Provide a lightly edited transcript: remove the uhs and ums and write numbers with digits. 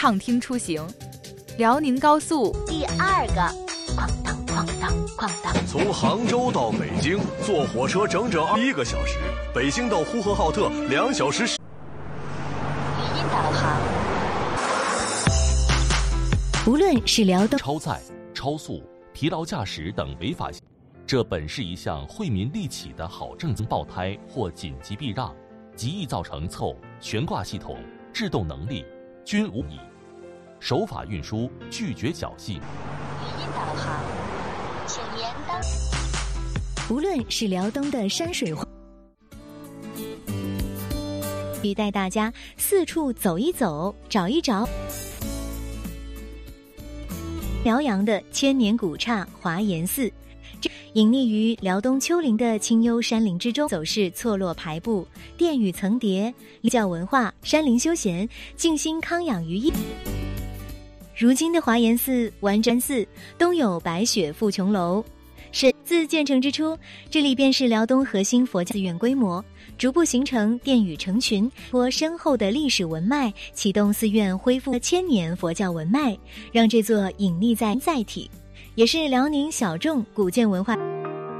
畅听出行。辽宁高速第二个，哐当哐当哐当。 从杭州到北京，坐火车整整1个小时；北京到呼和浩特2小时。 语音导航。 无论是辽东超载、超速、疲劳驾驶等违法行为，这本是一项惠民利己的好政策。爆胎或紧急避让，极易造成错误。悬挂系统、制动能力均无疑。守法运输，拒绝侥幸。 语音导航，请严当。 无论是辽东的山水画，带大家四处走一走，找一找。辽阳的千年古刹华严寺，隐匿于辽东丘陵的清幽山林之中，走势错落排布，殿宇层叠，教文化、山林休闲、静心康养于一。如今的华严寺完整寺东有白雪富琼楼，是自建成之初，这里便是辽东核心佛教寺院规模，逐步形成殿宇成群，颇深厚的历史文脉，启动寺院恢复千年佛教文脉，让这座隐匿在载体，也是辽宁小众古建文化。